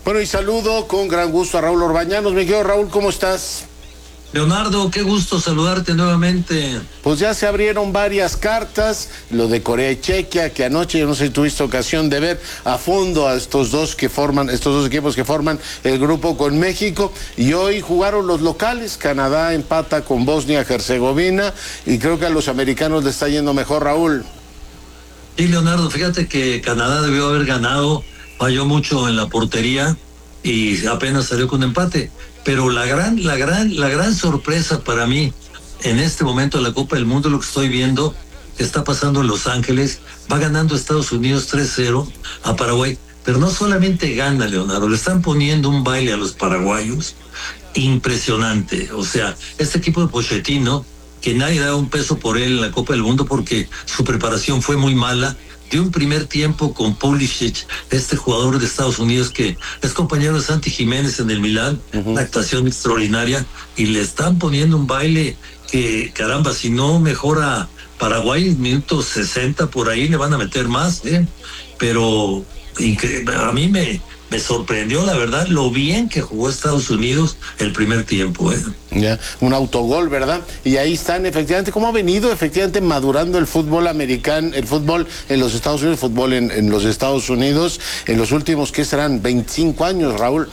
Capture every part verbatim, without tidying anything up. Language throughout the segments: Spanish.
Bueno, y saludo con gran gusto a Raúl Orbañanos. Mi querido Raúl, ¿cómo estás? Leonardo, qué gusto saludarte nuevamente. Pues ya se abrieron varias cartas, lo de Corea y Chequia, que anoche, yo no sé si tuviste ocasión de ver a fondo a estos dos que forman, estos dos equipos que forman el grupo con México, y hoy jugaron los locales. Canadá empata con Bosnia-Herzegovina, y creo que a los americanos les está yendo mejor, Raúl. Sí, Leonardo, fíjate que Canadá debió haber ganado, falló mucho en la portería y apenas salió con empate. Pero la gran, la gran, la gran sorpresa para mí en este momento de la Copa del Mundo, lo que estoy viendo que está pasando en Los Ángeles, va ganando Estados Unidos tres cero a Paraguay, pero no solamente gana, Leonardo, le están poniendo un baile a los paraguayos impresionante. O sea, este equipo de Pochettino, que nadie da un peso por él en la Copa del Mundo porque su preparación fue muy mala. De un primer tiempo con Pulisic, este jugador de Estados Unidos que es compañero de Santi Jiménez en el Milán, uh-huh. Una actuación extraordinaria, y le están poniendo un baile que, caramba, si no mejora Paraguay, minutos sesenta por ahí le van a meter más, ¿eh? Pero a mí me, me sorprendió, la verdad, lo bien que jugó Estados Unidos el primer tiempo, ¿eh? Ya, un autogol, ¿verdad? Y ahí están, efectivamente, cómo ha venido efectivamente madurando el fútbol americano, el fútbol en los Estados Unidos, el fútbol en, en los Estados Unidos, en los últimos, ¿qué serán? veinticinco años, Raúl.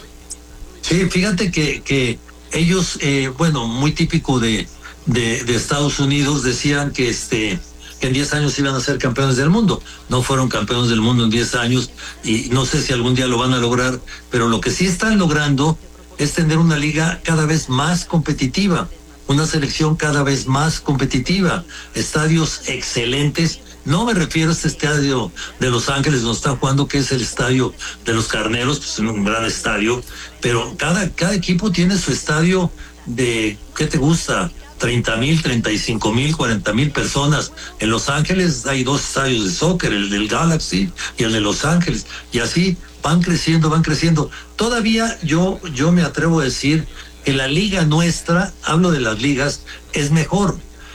Sí, fíjate que, que ellos, eh, bueno, muy típico de, de, de Estados Unidos, decían que este... que en diez años iban a ser campeones del mundo. No fueron campeones del mundo en diez años y no sé si algún día lo van a lograr, pero lo que sí están logrando es tener una liga cada vez más competitiva, una selección cada vez más competitiva, estadios excelentes. No me refiero a este estadio de Los Ángeles donde están jugando, que es el estadio de los Carneros, pues es un gran estadio, pero cada, cada equipo tiene su estadio de, ¿qué te gusta? treinta mil, treinta y cinco mil, cuarenta mil personas. En Los Ángeles hay dos estadios de soccer, el del Galaxy y el de Los Ángeles, y así van creciendo, van creciendo. Todavía yo, yo me atrevo a decir que la liga nuestra, hablo de las ligas, es mejor,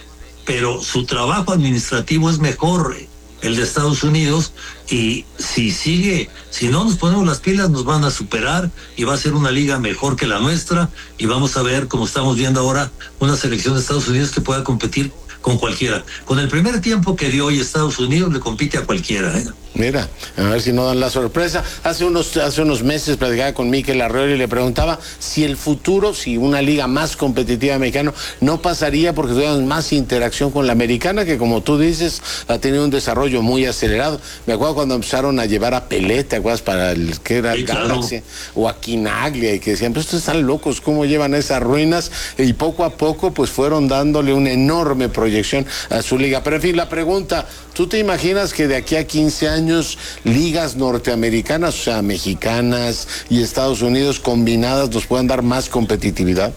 pero su trabajo administrativo es mejor, el de Estados Unidos, y si sigue, si no nos ponemos las pilas, nos van a superar y va a ser una liga mejor que la nuestra, y vamos a ver, como estamos viendo ahora, una selección de Estados Unidos que pueda competir con cualquiera. Con el primer tiempo que dio hoy Estados Unidos, le compite a cualquiera, ¿eh? Mira, a ver si no dan la sorpresa. Hace unos, hace unos meses platicaba con Mikel Arreola y le preguntaba si el futuro, si una liga más competitiva mexicana no pasaría porque tuviéramos más interacción con la americana, que como tú dices, ha tenido un desarrollo muy acelerado. Me acuerdo cuando empezaron a llevar a Pelé, ¿te acuerdas? Para el que era el sí, Galaxy, claro. O a Quinaglia, y que decían, pues estos están locos, ¿cómo llevan esas ruinas? Y poco a poco, pues fueron dándole una enorme proyección a su liga. Pero en fin, la pregunta, ¿tú te imaginas que de aquí a quince años ligas norteamericanas, o sea, mexicanas y Estados Unidos combinadas, nos puedan dar más competitividad?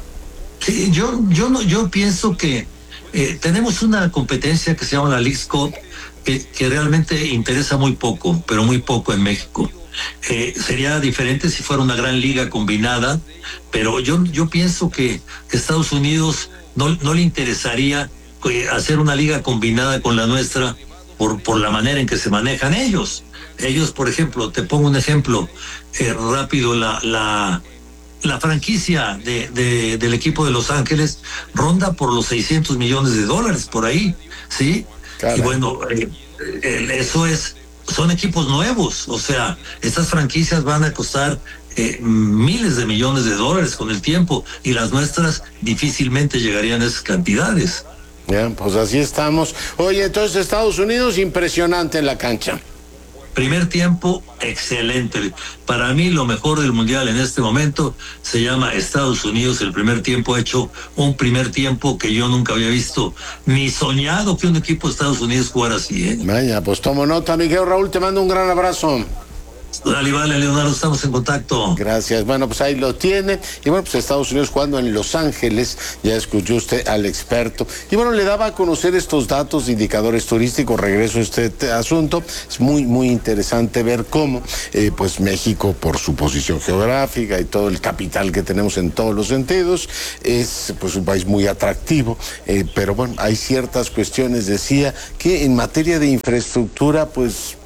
Sí, yo, yo, no, yo pienso que eh, tenemos una competencia que se llama la Leagues Cup, que, que realmente interesa muy poco, pero muy poco en México. Eh, sería diferente si fuera una gran liga combinada, pero yo, yo pienso que Estados Unidos no, no le interesaría hacer una liga combinada con la nuestra por, por la manera en que se manejan ellos. Ellos, por ejemplo, te pongo un ejemplo eh, rápido, la, la, la franquicia de, de, del equipo de Los Ángeles ronda por los seiscientos millones de dólares, por ahí, ¿sí? Caray. Y bueno, eh, eh, eso es, son equipos nuevos, o sea, estas franquicias van a costar Eh, miles de millones de dólares con el tiempo, y las nuestras difícilmente llegarían a esas cantidades. Bien, pues así estamos. Oye, entonces Estados Unidos, impresionante en la cancha. Primer tiempo, excelente. Para mí lo mejor del Mundial en este momento se llama Estados Unidos. El primer tiempo ha hecho un primer tiempo que yo nunca había visto, ni soñado que un equipo de Estados Unidos jugara así, ¿eh? Vaya, pues tomo nota, Miguel. Raúl, te mando un gran abrazo. Dale, vale, Leonardo, estamos en contacto. Gracias. Bueno, pues ahí lo tiene. Y bueno, pues Estados Unidos jugando en Los Ángeles, ya escuchó usted al experto. Y bueno, le daba a conocer estos datos, indicadores turísticos, regreso a este asunto. Es muy, muy interesante ver cómo, eh, pues México, por su posición geográfica y todo el capital que tenemos en todos los sentidos, es pues un país muy atractivo. Eh, pero bueno, hay ciertas cuestiones, decía, que en materia de infraestructura, pues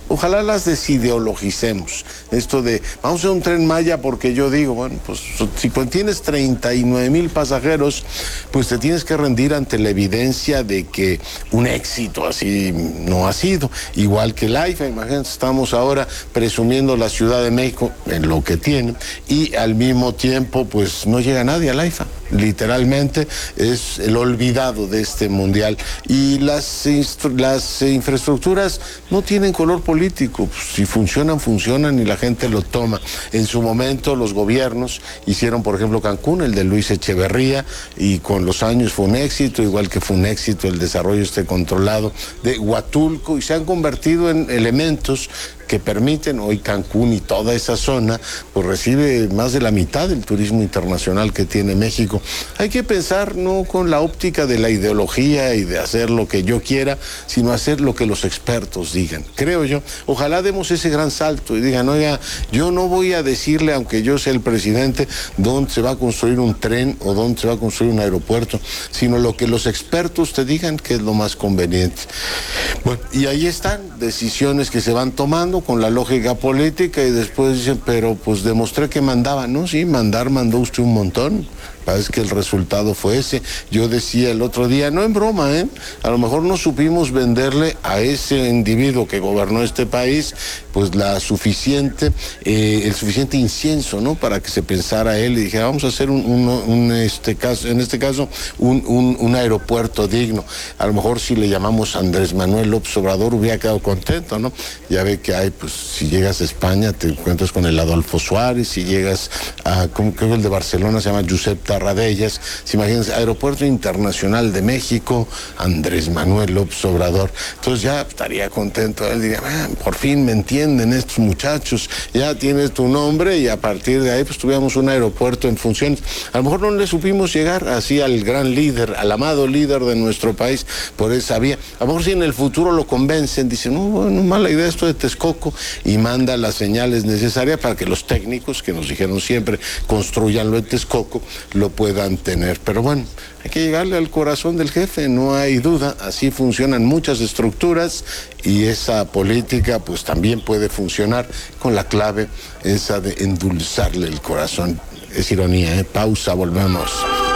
ojalá las desideologicemos. Esto de, vamos a hacer un Tren Maya porque yo digo, bueno, pues si tienes treinta y nueve mil pasajeros, pues te tienes que rendir ante la evidencia de que un éxito así no ha sido. Igual que el AIFA, imagínense, estamos ahora presumiendo la Ciudad de México en lo que tiene y al mismo tiempo pues no llega nadie al AIFA. Literalmente es el olvidado de este mundial y las, las infraestructuras no tienen color político. Si funcionan, funcionan y la gente lo toma. En su momento los gobiernos hicieron, por ejemplo, Cancún, el de Luis Echeverría, y con los años fue un éxito, igual que fue un éxito el desarrollo este controlado de Huatulco, y se han convertido en elementos que permiten, hoy Cancún y toda esa zona, pues recibe más de la mitad del turismo internacional que tiene México. Hay que pensar no con la óptica de la ideología y de hacer lo que yo quiera, sino hacer lo que los expertos digan, creo yo. Ojalá demos ese gran salto y digan, oiga, yo no voy a decirle, aunque yo sea el presidente, dónde se va a construir un tren o dónde se va a construir un aeropuerto, sino lo que los expertos te digan que es lo más conveniente. Bueno, y ahí están decisiones que se van tomando con la lógica política y después dicen, pero pues demostré que mandaba. No, sí, mandar mandó usted un montón. Parece que el resultado fue ese. Yo decía el otro día, no en broma, ¿eh? A lo mejor no supimos venderle a ese individuo que gobernó este país, pues la suficiente, eh, el suficiente incienso, ¿no? Para que se pensara él y dijera, vamos a hacer un, un, un este caso, en este caso, un, un, un aeropuerto digno. A lo mejor si le llamamos Andrés Manuel López Obrador hubiera quedado contento, ¿no? Ya ve que hay, pues, si llegas a España te encuentras con el Adolfo Suárez, si llegas a, como creo que el de Barcelona se llama Josep Tarradellas, si imagínense, Aeropuerto Internacional de México, Andrés Manuel López Obrador. Entonces ya estaría contento, él diría, por fin me entienden estos muchachos, ya tienes tu nombre y a partir de ahí pues tuviéramos un aeropuerto en funciones. A lo mejor no le supimos llegar así al gran líder, al amado líder de nuestro país por esa vía. A lo mejor si en el futuro lo convencen, dicen, no, bueno, mala idea esto de Texcoco, y manda las señales necesarias para que los técnicos que nos dijeron siempre construyan lo de Texcoco lo puedan tener. Pero bueno, hay que llegarle al corazón del jefe, no hay duda, así funcionan muchas estructuras y esa política pues también puede funcionar con la clave esa de endulzarle el corazón. Es ironía, ¿eh? Pausa, volvemos.